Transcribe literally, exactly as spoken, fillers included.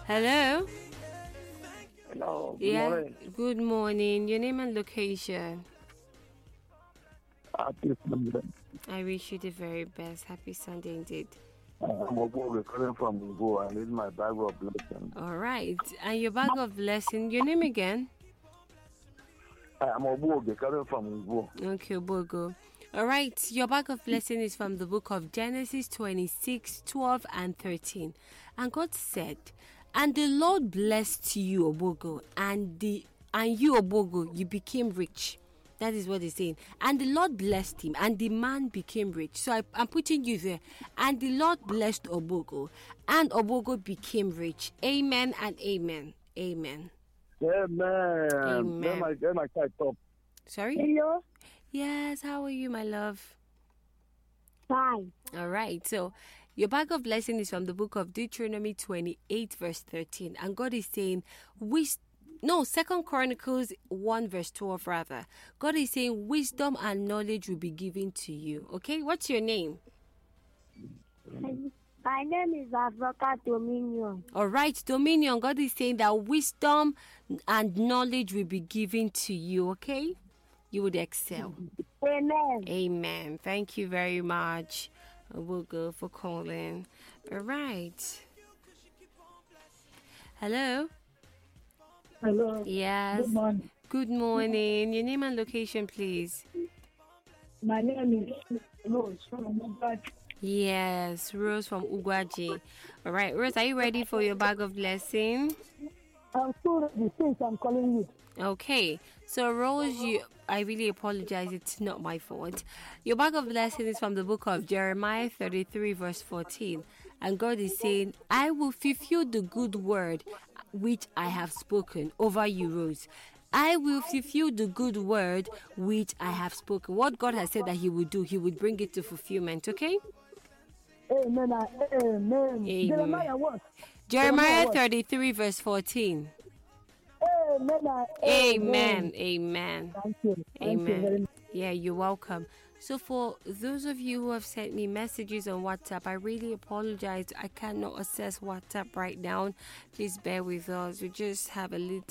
Hello? Hello, good Yeah, morning. good morning. Your name and location. Happy Sunday. I wish you the very best. Happy Sunday indeed. Uh, I'm Obo recording from Igbo. I need my bag of blessing. All right. And your bag of blessing, your name again? I'm Obo recording from Igbo. Okay, Bogo. All right. Your bag of blessing is from the book of Genesis twenty-six, twelve, and thirteen. And God said, and the Lord blessed you, Obogo, and the and you, Obogo, you became rich. That is what he's saying. And the Lord blessed him, and the man became rich. So I, I'm putting you there. And the Lord blessed Obogo, and Obogo became rich. Amen and amen. Amen. Amen. Amen. Then my, then my type up. Sorry? Hello. Yes, how are you, my love? Fine. All right. So your bag of blessing is from the book of Deuteronomy twenty-eight, verse thirteen. And God is saying, wisdom. No, Second Chronicles one verse twelve rather. God is saying wisdom and knowledge will be given to you. Okay, what's your name? My name is Advocate Dominion. All right, Dominion. God is saying that wisdom and knowledge will be given to you. Okay, you would excel. Amen. Amen. Thank you very much. We'll go for calling. All right. Hello. Hello. Yes. Good morning. Good morning. Your name and location, please. My name is Rose from Mumbai. Yes, Rose from Ugwaji. All right, Rose, are you ready for your bag of blessing? I'm still ready since I'm calling you. Okay, so Rose, you, I really apologize. It's not my fault. Your bag of blessing is from the book of Jeremiah thirty-three, verse fourteen. And God is saying, I will fulfill the good word which I have spoken over you, Rose. I will fulfill the good word which I have spoken. What God has said that He would do, He would bring it to fulfillment, okay? Amen. Amen. Amen. Jeremiah what? Jeremiah what? thirty-three, verse fourteen. Amen. Amen. Amen. Thank you. Thank you very Amen. much. Yeah, you're welcome. So for those of you who have sent me messages on WhatsApp, I really apologize. I cannot access WhatsApp right now. Please bear with us. We just have a little